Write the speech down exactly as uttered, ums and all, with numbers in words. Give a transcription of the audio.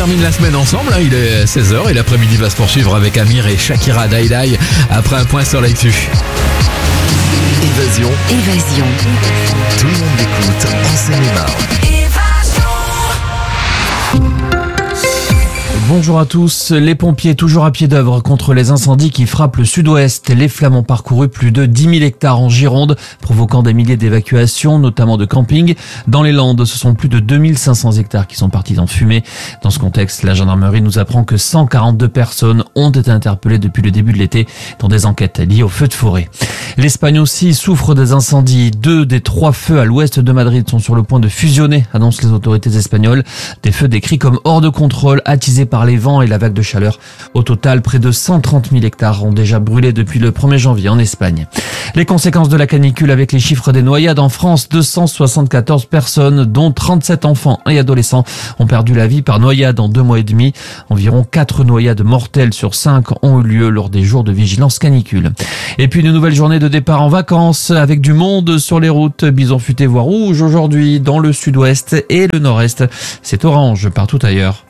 termine la semaine ensemble, hein. Il est seize heures et l'après-midi va se poursuivre avec Amir et Shakira Daïdaï après un point sur l'actu. Évasion. Évasion. Tout le monde écoute en Seine-et-Marne. Bonjour à tous. Les pompiers toujours à pied d'œuvre contre les incendies qui frappent le sud-ouest. Les flammes ont parcouru plus de dix mille hectares en Gironde, provoquant des milliers d'évacuations, notamment de camping. Dans les Landes, ce sont plus de deux mille cinq cents hectares qui sont partis en fumée. Dans ce contexte, la gendarmerie nous apprend que cent quarante-deux personnes ont été interpellées depuis le début de l'été dans des enquêtes liées aux feux de forêt. L'Espagne aussi souffre des incendies. Deux des trois feux à l'ouest de Madrid sont sur le point de fusionner, annoncent les autorités espagnoles. Des feux décrits comme hors de contrôle, attisés par les vents et la vague de chaleur. Au total, près de cent trente mille hectares ont déjà brûlé depuis le premier janvier en Espagne. Les conséquences de la canicule avec les chiffres des noyades en France, deux cent soixante-quatorze personnes, dont trente-sept enfants et adolescents, ont perdu la vie par noyade en deux mois et demi. Environ quatre noyades mortelles sur cinq ont eu lieu lors des jours de vigilance canicule. Et puis une nouvelle journée de départ en vacances avec du monde sur les routes. Bison futé voire rouge aujourd'hui dans le sud-ouest et le nord-est. C'est orange partout ailleurs.